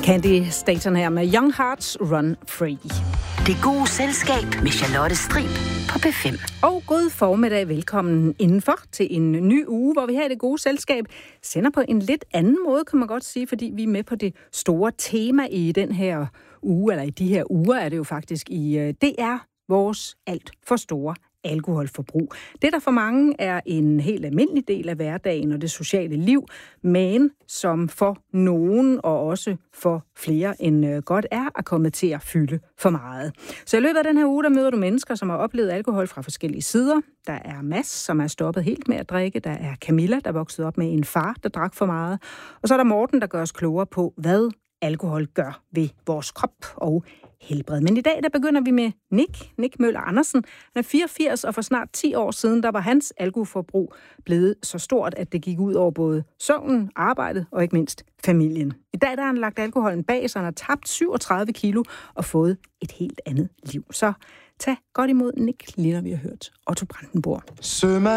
Candy Staton her med Young Hearts Run Free. Det gode selskab med Charlotte Strib på P5. Og god formiddag, velkommen indenfor til en ny uge, hvor vi her i Det Gode Selskab sender på en lidt anden måde, kan man godt sige, fordi vi er med på det store tema i den her uge, eller i de her uger er det jo faktisk i DR, vores alt for store alkoholforbrug. Det, der for mange er en helt almindelig del af hverdagen og det sociale liv, men som for nogen og også for flere end godt er kommet til at fylde for meget. Så i løbet af den her uge, der møder du mennesker, som har oplevet alkohol fra forskellige sider. Der er Mads, som er stoppet helt med at drikke. Der er Camilla, der voksede op med en far, der drak for meget. Og så er der Morten, der gør os klogere på, hvad alkohol gør ved vores krop og helbred. Men i dag, der begynder vi med Nick Møller Andersen. Han er 84, og for snart 10 år siden, der var hans alkoholforbrug blevet så stort, at det gik ud over både søvnen, arbejdet og ikke mindst familien. I dag, der har han lagt alkoholen bag sig, han har tabt 37 kilo og fået et helt andet liv. Så tag godt imod Nick, lige når vi har hørt Otto Brandenburg.